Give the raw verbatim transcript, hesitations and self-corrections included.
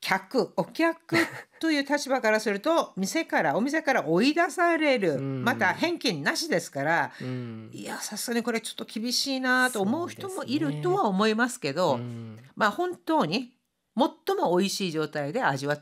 客、お客という立場からすると、店からお店から追い出されうる、またん。 返金なしですから、 うん。 いや、さすがにこれちょっと厳しいなと思う人もそうですいるとね。 は思いますけうど、 ん。 まあ、本当に最も美味しい状態で味わ